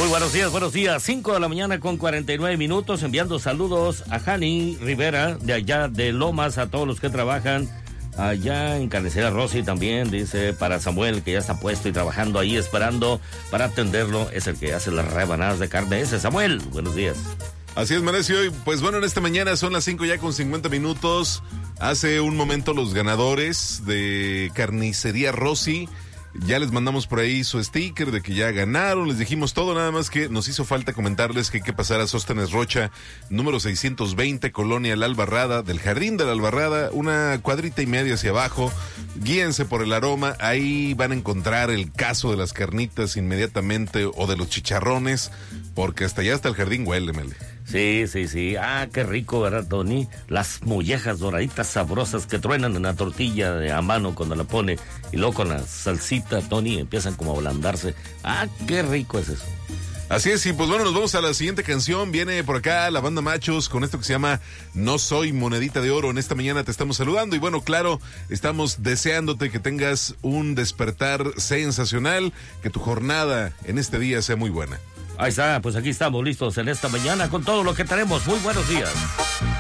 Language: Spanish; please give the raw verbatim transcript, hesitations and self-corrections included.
Muy buenos días, buenos días. cinco de la mañana con cuarenta y nueve minutos, enviando saludos a Jani Rivera, de allá de Lomas, a todos los que trabajan allá en Carnicería Rosy también, dice, para Samuel, que ya está puesto y trabajando ahí, esperando para atenderlo. Es el que hace las rebanadas de carne. Ese Samuel, buenos días. Así es, Mauricio. Y pues bueno, en esta mañana son las cinco ya con cincuenta minutos. Hace un momento los ganadores de Carnicería Rosy, ya les mandamos por ahí su sticker de que ya ganaron, les dijimos todo, nada más que nos hizo falta comentarles que hay que pasar a Sóstenes Rocha, número seiscientos veinte, Colonia La Albarrada, del Jardín de la Albarrada, una cuadrita y media hacia abajo. Guíense por el aroma, ahí van a encontrar el caso de las carnitas inmediatamente o de los chicharrones, porque hasta allá hasta el jardín huele, Mele. Sí, sí, sí. Ah, qué rico, ¿verdad, Tony? Las mollejas doraditas sabrosas que truenan en la tortilla de a mano cuando la pone, y luego con la salsita, Tony, empiezan como a ablandarse. Ah, qué rico es eso. Así es, y pues bueno, nos vamos a la siguiente canción. Viene por acá la banda Machos con esto que se llama No Soy Monedita de Oro. En esta mañana te estamos saludando y bueno, claro, estamos deseándote que tengas un despertar sensacional, que tu jornada en este día sea muy buena. Ahí está, pues aquí estamos listos en esta mañana con todo lo que tenemos. Muy buenos días.